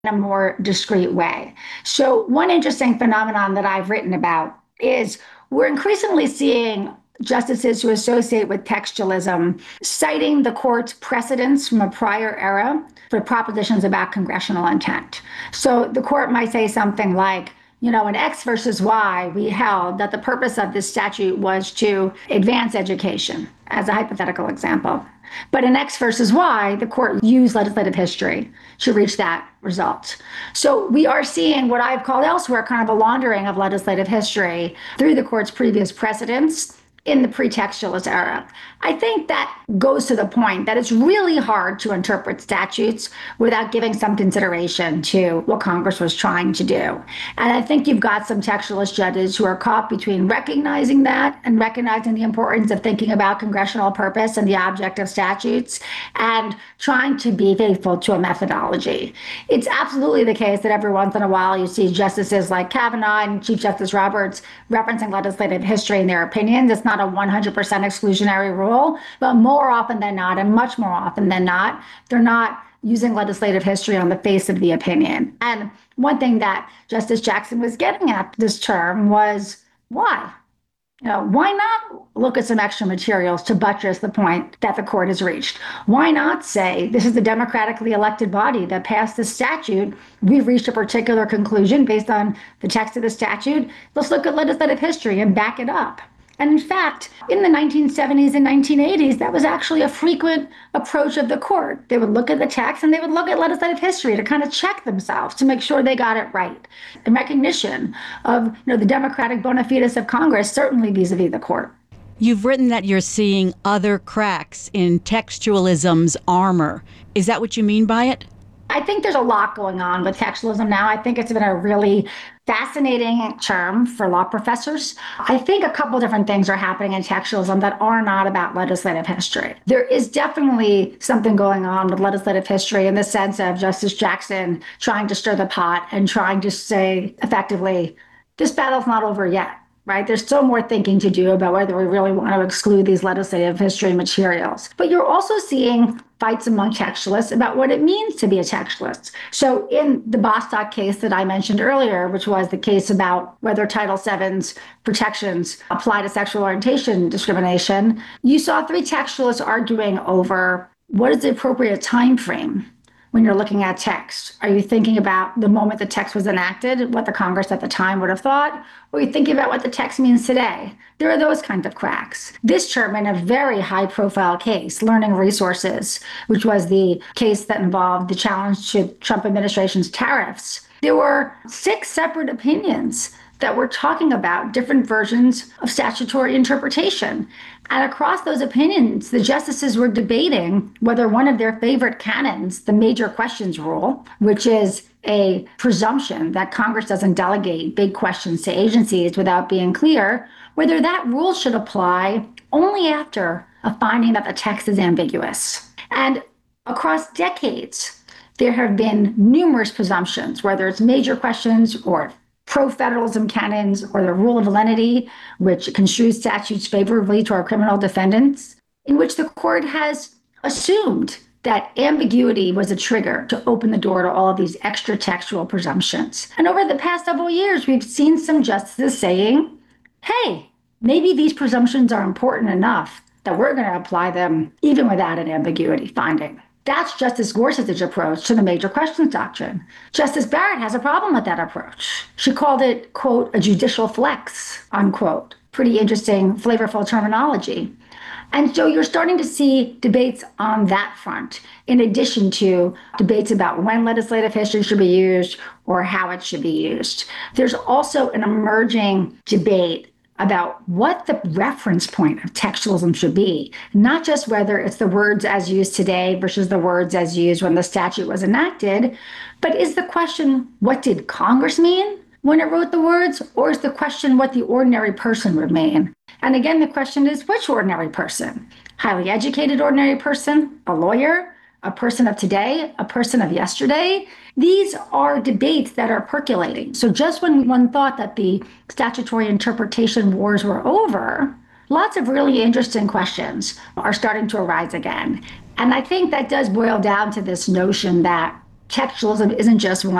in a more discreet way. So, one interesting phenomenon that I've written about is we're increasingly seeing justices who associate with textualism citing the court's precedents from a prior era for propositions about congressional intent. So, the court might say something like, in X versus Y, we held that the purpose of this statute was to advance education, as a hypothetical example. But in X versus Y, the court used legislative history to reach that result. So we are seeing what I've called elsewhere kind of a laundering of legislative history through the court's previous precedents in the pretextualist era. I think that goes to the point that it's really hard to interpret statutes without giving some consideration to what Congress was trying to do. And I think you've got some textualist judges who are caught between recognizing that and recognizing the importance of thinking about congressional purpose and the object of statutes and trying to be faithful to a methodology. It's absolutely the case that every once in a while you see justices like Kavanaugh and Chief Justice Roberts referencing legislative history in their opinions. It's not a 100% exclusionary rule, but more often than not, and much more often than not, they're not using legislative history on the face of the opinion. And one thing that Justice Jackson was getting at this term was why? Why not look at some extra materials to buttress the point that the court has reached? Why not say this is the democratically elected body that passed this statute? We've reached a particular conclusion based on the text of the statute. Let's look at legislative history and back it up. And in fact, in the 1970s and 1980s, that was actually a frequent approach of the court. They would look at the text and they would look at legislative history to kind of check themselves to make sure they got it right. In recognition of the democratic bona fides of Congress, certainly vis-a-vis the court. You've written that you're seeing other cracks in textualism's armor. Is that what you mean by it? I think there's a lot going on with textualism now. I think it's been a really fascinating term for law professors. I think a couple different things are happening in textualism that are not about legislative history. There is definitely something going on with legislative history in the sense of Justice Jackson trying to stir the pot and trying to say effectively, this battle's not over yet. Right? There's still more thinking to do about whether we really want to exclude these legislative history materials. But you're also seeing fights among textualists about what it means to be a textualist. So in the Bostock case that I mentioned earlier, which was the case about whether Title VII's protections apply to sexual orientation discrimination, you saw three textualists arguing over what is the appropriate time frame when you're looking at text. Are you thinking about the moment the text was enacted, what the Congress at the time would have thought? Or are you thinking about what the text means today? There are those kinds of cracks. This term, in a very high-profile case, Learning Resources, which was the case that involved the challenge to Trump administration's tariffs, there were 6 separate opinions that were talking about different versions of statutory interpretation. And across those opinions, the justices were debating whether one of their favorite canons, the major questions rule, which is a presumption that Congress doesn't delegate big questions to agencies without being clear, whether that rule should apply only after a finding that the text is ambiguous. And across decades, there have been numerous presumptions, whether it's major questions or pro-federalism canons or the rule of lenity, which construes statutes favorably to our criminal defendants, in which the court has assumed that ambiguity was a trigger to open the door to all of these extra textual presumptions. And over the past several years, we've seen some justices saying, hey, maybe these presumptions are important enough that we're going to apply them even without an ambiguity finding. That's Justice Gorsuch's approach to the major questions doctrine. Justice Barrett has a problem with that approach. She called it, quote, a judicial flex, unquote. Pretty interesting, flavorful terminology. And so you're starting to see debates on that front, in addition to debates about when legislative history should be used or how it should be used. There's also an emerging debate about what the reference point of textualism should be, not just whether it's the words as used today versus the words as used when the statute was enacted, but is the question, what did Congress mean when it wrote the words, or is the question what the ordinary person would mean? And again, the question is, which ordinary person? Highly educated ordinary person, a lawyer, a person of today, a person of yesterday? These are debates that are percolating. So just when one thought that the statutory interpretation wars were over, lots of really interesting questions are starting to arise again. And I think that does boil down to this notion that textualism isn't just one